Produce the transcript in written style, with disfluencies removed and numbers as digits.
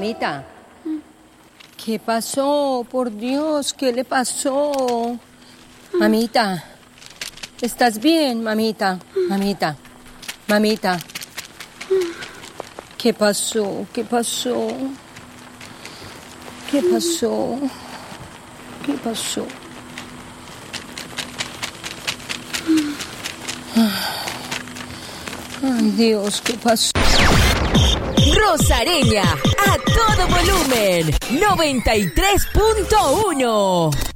Mamita. ¿Qué pasó? Por Dios, ¿qué le pasó? Mamita. ¿Estás bien, mamita? Mamita. Mamita. ¿Qué pasó? ¿Qué pasó? ¿Qué pasó? ¿Qué pasó? Ay, Dios, ¿qué pasó? Rosareña, a todo volumen, 93.1.